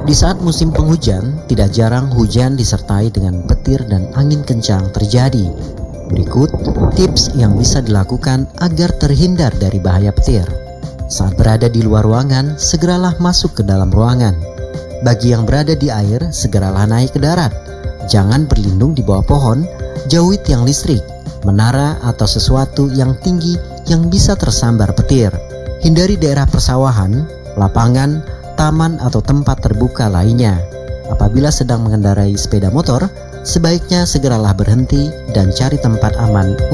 Di saat musim penghujan, tidak jarang hujan disertai dengan petir dan angin kencang terjadi. Berikut tips yang bisa dilakukan agar terhindar dari bahaya petir. Saat berada di luar ruangan, segeralah masuk ke dalam ruangan. Bagi yang berada di air, segeralah naik ke darat. Jangan berlindung di bawah pohon, jauhi tiang listrik, menara atau sesuatu yang tinggi yang bisa tersambar petir. Hindari daerah persawahan, lapangan, taman atau tempat terbuka lainnya. Apabila sedang mengendarai sepeda motor, sebaiknya segeralah berhenti dan cari tempat aman